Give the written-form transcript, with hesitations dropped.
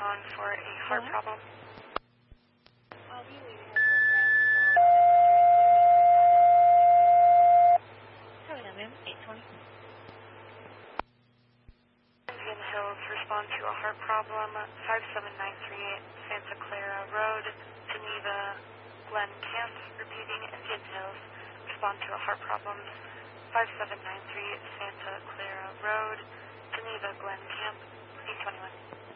on for a heart problem. I'll be leaving the program for Sorry, ma'am. 820. Indian Hills, respond to a heart problem. 57938 Santa Clara Road, Geneva, Glen Camp. Repeating, Indian Hills, respond to a heart problem. 5793 Santa Clara Road, Geneva, Glen Camp, 821.